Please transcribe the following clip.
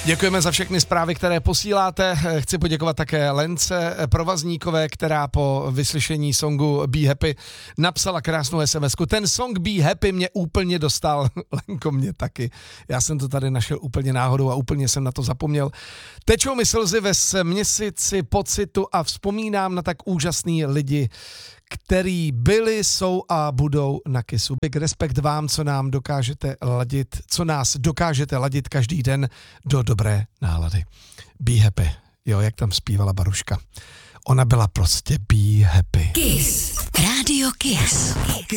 Děkujeme za všechny zprávy, které posíláte. Chci poděkovat také Lence Provazníkové, která po vyslyšení songu Be Happy napsala krásnou SMS-ku. Ten song Be Happy mě úplně dostal. Lenko, mě taky. Já jsem to tady našel úplně náhodou a úplně jsem na to zapomněl. Tečou mi slzy ve směsici pocitu a vzpomínám na tak úžasný lidi, který byli, jsou a budou na Kissu. Big respekt vám, co nám dokážete ladit, co nás dokážete ladit každý den do dobré nálady. Be happy. Jo, jak tam zpívala Baruška. Ona byla prostě be happy. Kiss. Rádio Kiss.